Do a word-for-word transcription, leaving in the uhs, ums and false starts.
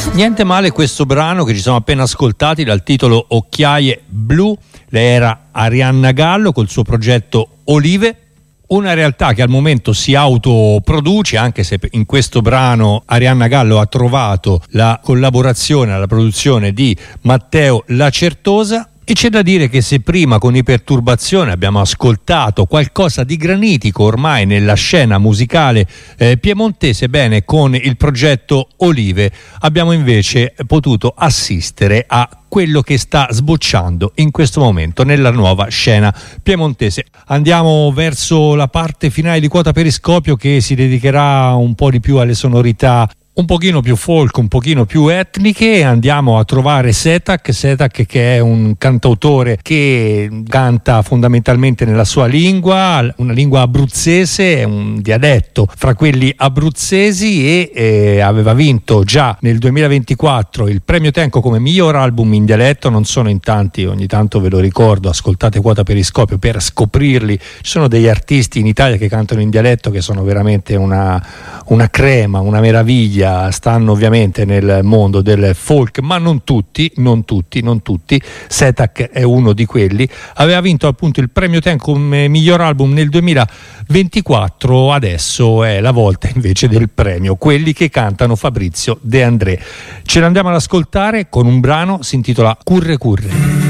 Niente male questo brano che ci siamo appena ascoltati dal titolo Occhiaie Blu. Lei era Arianna Gallo col suo progetto Olive, una realtà che al momento si autoproduce, anche se in questo brano Arianna Gallo ha trovato la collaborazione alla produzione di Matteo Lacertosa. E c'è da dire che se prima con Iperturbazione abbiamo ascoltato qualcosa di granitico ormai nella scena musicale eh, piemontese, bene, con il progetto Olive abbiamo invece potuto assistere a quello che sta sbocciando in questo momento nella nuova scena piemontese. Andiamo verso la parte finale di Quota Periscopio, che si dedicherà un po' di più alle sonorità un pochino più folk, un pochino più etniche, e andiamo a trovare Setak, Setak che è un cantautore che canta fondamentalmente nella sua lingua, una lingua abruzzese, un dialetto fra quelli abruzzesi, e eh, aveva vinto già nel duemilaventiquattro il premio Tenco come miglior album in dialetto. Non sono in tanti, ogni tanto ve lo ricordo, ascoltate Quota Periscopio per scoprirli. Ci sono degli artisti in Italia che cantano in dialetto che sono veramente una, una crema, una meraviglia. Stanno ovviamente nel mondo del folk, ma non tutti, non tutti, non tutti. Setak è uno di quelli. Aveva vinto appunto il premio Tenco come miglior album nel duemilaventiquattro, adesso è la volta invece del premio Quelli che cantano Fabrizio De André. Ce l'andiamo ad ascoltare con un brano, si intitola Curre Curre.